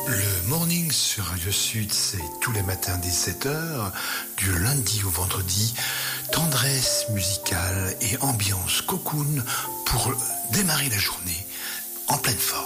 Le morning sur Radio Sud, c'est tous les matins dès 7h, du lundi au vendredi. Tendresse musicale et ambiance cocoon pour démarrer la journée en pleine forme.